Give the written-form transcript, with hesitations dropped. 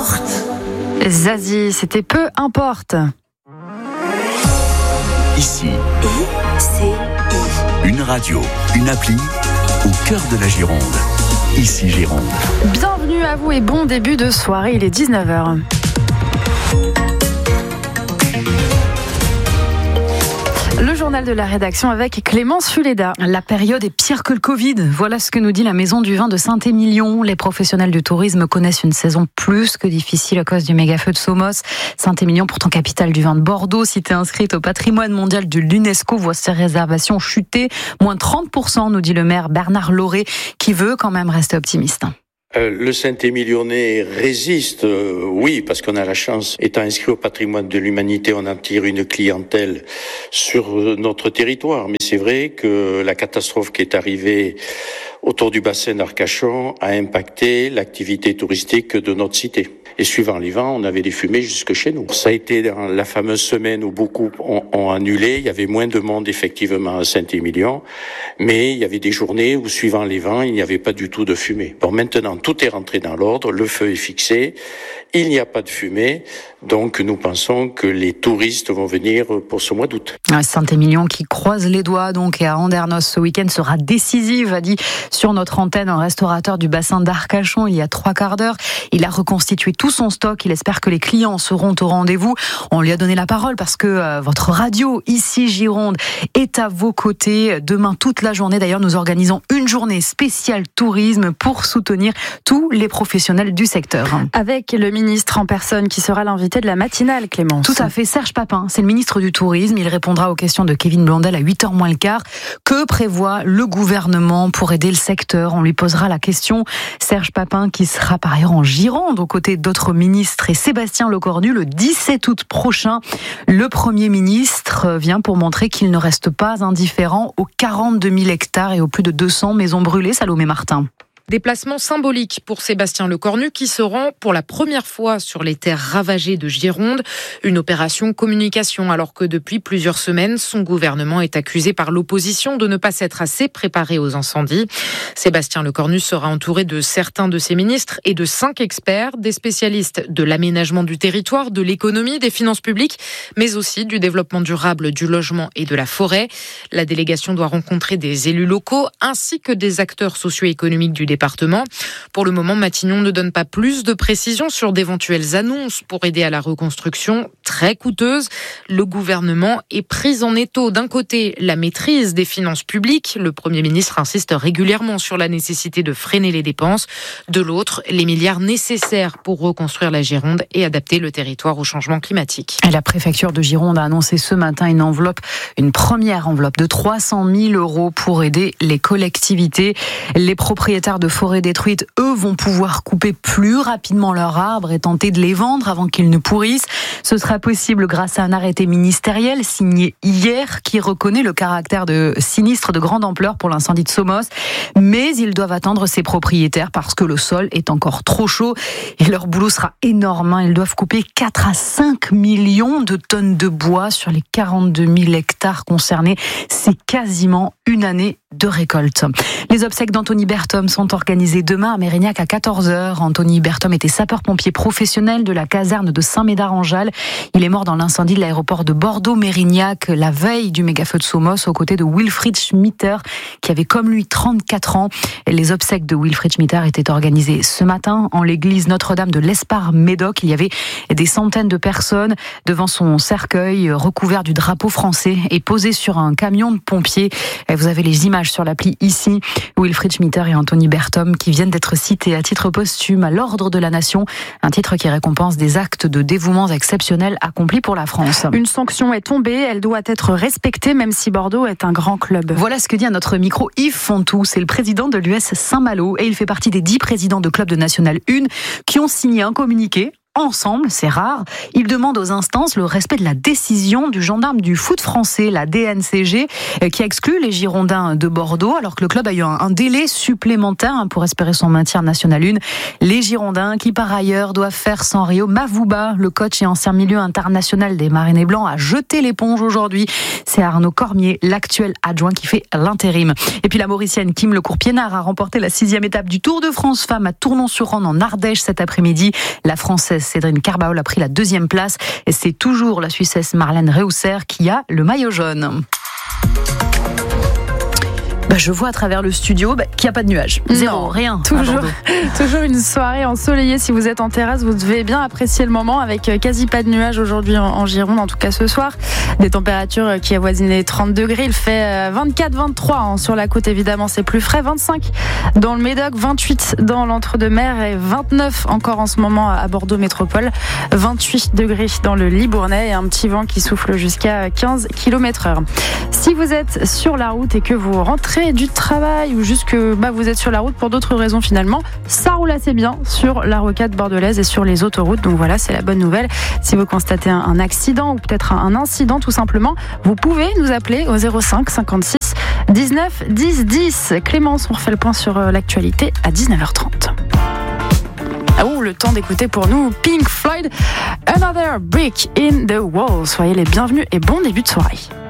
importe. Zazie, c'était peu importe. Ici, ICI. une radio, une appli au cœur de la Gironde. Ici Gironde. Bienvenue à vous et bon début de soirée, il est 19h. Le journal de la rédaction avec Clémence Fuleda. La période est pire que le Covid. Voilà ce que nous dit la Maison du Vin de Saint-Émilion. Les professionnels du tourisme connaissent une saison plus que difficile à cause du méga-feu de Somos. Saint-Émilion, pourtant capitale du vin de Bordeaux, cité inscrite au patrimoine mondial de l'UNESCO, voit ses réservations chuter. Moins 30%, nous dit le maire Bernard Lauré, qui veut quand même rester optimiste. Le Saint-Émilionnais résiste, oui, parce qu'on a la chance, étant inscrit au patrimoine de l'humanité, on attire une clientèle sur notre territoire. Mais c'est vrai que la catastrophe qui est arrivée autour du bassin d'Arcachon a impacté l'activité touristique de notre cité. Et suivant les vents, on avait des fumées jusque chez nous. Ça a été dans la fameuse semaine où beaucoup ont annulé. Il y avait moins de monde effectivement à Saint-Émilion, mais il y avait des journées où, suivant les vents, il n'y avait pas du tout de fumée. Bon, maintenant, tout est rentré dans l'ordre, le feu est fixé, il n'y a pas de fumée, donc nous pensons que les touristes vont venir pour ce mois d'août. Saint-Émilion qui croise les doigts donc et à Andernos ce week-end sera décisive, a dit sur notre antenne un restaurateur du bassin d'Arcachon il y a 3 quarts d'heure. Il a reconstitué tout son stock, il espère que les clients seront au rendez-vous. On lui a donné la parole parce que votre radio, ici Gironde, est à vos côtés. Demain, toute la journée, d'ailleurs, nous organisons une journée spéciale tourisme pour soutenir tous les professionnels du secteur. Avec le ministre en personne qui sera l'invité de la matinale, Clémence. Tout à fait, Serge Papin, c'est le ministre du Tourisme. Il répondra aux questions de Kevin Blondel à 8h moins le quart. Que prévoit le gouvernement pour aider le secteur ? On lui posera la question. Serge Papin qui sera par ailleurs en Gironde aux côtés d'autres ministres et Sébastien Lecornu le 17 août prochain. Le Premier ministre vient pour montrer qu'il ne reste pas indifférent aux 42 000 hectares et aux plus de 200 maisons brûlées. Salomé Martin. Déplacement symbolique pour Sébastien Lecornu qui se rend pour la première fois sur les terres ravagées de Gironde. Une opération communication alors que depuis plusieurs semaines, son gouvernement est accusé par l'opposition de ne pas s'être assez préparé aux incendies. Sébastien Lecornu sera entouré de certains de ses ministres et de 5 experts, des spécialistes de l'aménagement du territoire, de l'économie, des finances publiques, mais aussi du développement durable, du logement et de la forêt. La délégation doit rencontrer des élus locaux ainsi que des acteurs socio-économiques du département. Pour le moment, Matignon ne donne pas plus de précisions sur d'éventuelles annonces pour aider à la reconstruction très coûteuse. Le gouvernement est pris en étau. D'un côté, la maîtrise des finances publiques. Le Premier ministre insiste régulièrement sur la nécessité de freiner les dépenses. De l'autre, les milliards nécessaires pour reconstruire la Gironde et adapter le territoire au changement climatique. La préfecture de Gironde a annoncé ce matin une première enveloppe de 300 000 € pour aider les collectivités. Les propriétaires de forêts détruites, eux, vont pouvoir couper plus rapidement leurs arbres et tenter de les vendre avant qu'ils ne pourrissent. Ce sera possible grâce à un arrêté ministériel signé hier qui reconnaît le caractère de sinistre de grande ampleur pour l'incendie de Somos. Mais ils doivent attendre ces propriétaires parce que le sol est encore trop chaud et leur boulot sera énorme. Ils doivent couper 4 à 5 millions de tonnes de bois sur les 42 000 hectares concernés. C'est quasiment une année de récolte. Les obsèques d'Anthony Berthom sont organisées demain à Mérignac à 14h. Anthony Berthom était sapeur-pompier professionnel de la caserne de Saint-Médard-en-Jalles. Il est mort dans l'incendie de l'aéroport de Bordeaux-Mérignac la veille du méga-feu de Somos aux côtés de Wilfried Schmitter qui avait comme lui 34 ans. Les obsèques de Wilfried Schmitter étaient organisées ce matin en l'église Notre-Dame de l'Espar-Médoc. Il y avait des centaines de personnes devant son cercueil recouvert du drapeau français et posé sur un camion de pompiers. Vous avez les images sur l'appli ici. Wilfried Schmitter et Anthony Berthom qui viennent d'être cités à titre posthume à l'Ordre de la Nation, un titre qui récompense des actes de dévouement exceptionnels accomplis pour la France. Une sanction est tombée, elle doit être respectée même si Bordeaux est un grand club. Voilà ce que dit à notre micro Yves Fontou, c'est le président de l'US Saint-Malo et il fait partie des 10 présidents de clubs de National 1 qui ont signé un communiqué ensemble, c'est rare. Ils demandent aux instances le respect de la décision du gendarme du foot français, la DNCG, qui exclut les Girondins de Bordeaux, alors que le club a eu un délai supplémentaire pour espérer son maintien en National 1. Les Girondins, qui par ailleurs doivent faire sans Rio Mavouba, le coach et ancien milieu international des Marinés Blancs, a jeté l'éponge aujourd'hui. C'est Arnaud Cormier, l'actuel adjoint, qui fait l'intérim. Et puis la Mauricienne Kim Lecourt-Piénard a remporté la 6e étape du Tour de France Femmes à Tournon-sur-Rhône en Ardèche cet après-midi. La Française Cédrine Carbaol a pris la 2e place et c'est toujours la Suissesse Marlène Reusser qui a le maillot jaune. Je vois à travers le studio qu'il n'y a pas de nuages. Zéro, rien. Toujours une soirée ensoleillée. Si vous êtes en terrasse, vous devez bien apprécier le moment avec quasi pas de nuages aujourd'hui en Gironde, en tout cas ce soir. Des températures qui avoisinent les 30 degrés. Il fait 24-23 sur la côte, évidemment, c'est plus frais. 25 dans le Médoc, 28 dans l'Entre-deux-Mers et 29 encore en ce moment à Bordeaux Métropole. 28 degrés dans le Libournais et un petit vent qui souffle jusqu'à 15 km/h. Si vous êtes sur la route et que vous rentrez du travail ou juste que vous êtes sur la route pour d'autres raisons finalement, ça roule assez bien sur la rocade bordelaise et sur les autoroutes. Donc voilà, c'est la bonne nouvelle. Si vous constatez un accident ou peut-être un incident tout simplement, vous pouvez nous appeler au 05 56 19 10 10. Clémence, on refait le point sur l'actualité à 19h30. Le temps d'écouter pour nous Pink Floyd, Another Brick in the Wall. Soyez les bienvenus et bon début de soirée.